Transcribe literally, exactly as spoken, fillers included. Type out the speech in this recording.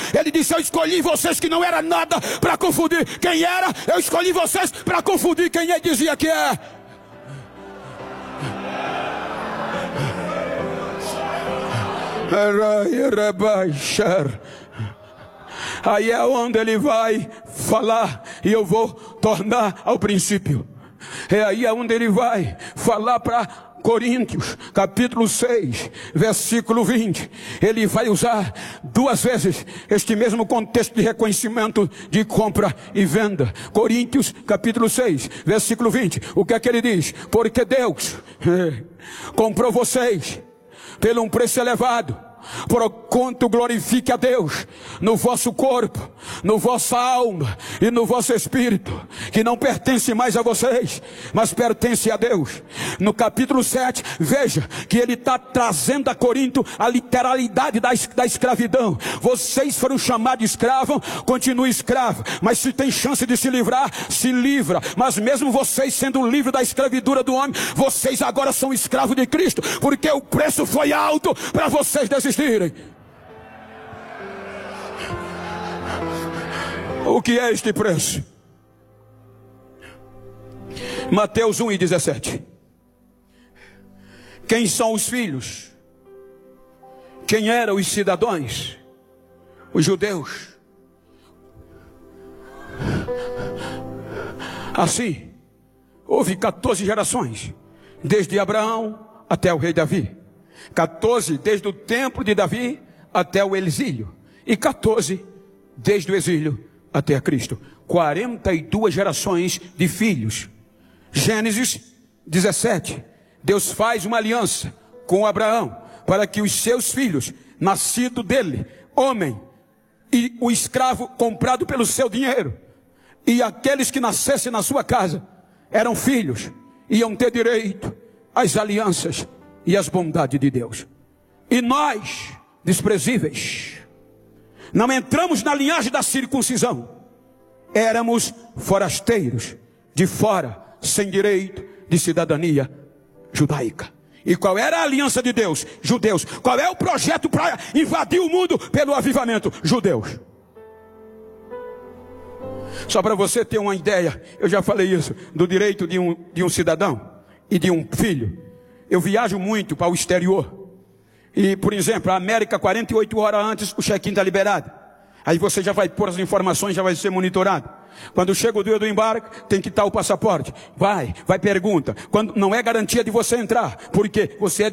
Ele disse: eu escolhi vocês que não era nada para confundir quem era. Eu escolhi vocês para confundir quem ele dizia que é. Aí é onde ele vai falar, e eu vou tornar ao princípio. É aí onde ele vai falar para Coríntios, capítulo seis, versículo vinte. Ele vai usar duas vezes este mesmo contexto de reconhecimento de compra e venda. Coríntios, capítulo seis, versículo vinte. O que é que ele diz? Porque Deus é, comprou vocês pelo um preço elevado, por quanto glorifique a Deus no vosso corpo, no vossa alma e no vosso espírito, que não pertence mais a vocês, mas pertence a Deus. No capítulo sete, veja que ele está trazendo a Corinto a literalidade da, da escravidão. Vocês foram chamados de escravo, continue escravo, mas se tem chance de se livrar, se livra. Mas mesmo vocês sendo livres da escravidura do homem, vocês agora são escravos de Cristo, porque o preço foi alto para vocês desistirem. O que é este preço? Mateus um e dezessete. Quem são os filhos? Quem eram os cidadãos? Os judeus. Assim, houve quatorze gerações, desde Abraão até o rei Davi. quatorze desde o templo de Davi até o exílio. E quatorze desde o exílio até a Cristo. quarenta e duas gerações de filhos. Gênesis dezessete. Deus faz uma aliança com Abraão para que os seus filhos, nascido dele, homem, e o escravo comprado pelo seu dinheiro, e aqueles que nascessem na sua casa, eram filhos, iam ter direito às alianças e às bondades de Deus. E nós, desprezíveis, não entramos na linhagem da circuncisão. Éramos forasteiros, de fora, sem direito de cidadania judaica. E qual era a aliança de Deus? Judeus. Qual é o projeto para invadir o mundo pelo avivamento? Judeus. Só para você ter uma ideia, eu já falei isso, do direito de um, de um cidadão e de um filho. Eu viajo muito para o exterior. E, por exemplo, a América, quarenta e oito horas antes, o check-in está liberado. Aí você já vai pôr as informações, já vai ser monitorado. Quando chega o dia do embarque, tem que estar o passaporte. Vai, vai pergunta. Quando não é garantia de você entrar, porque você é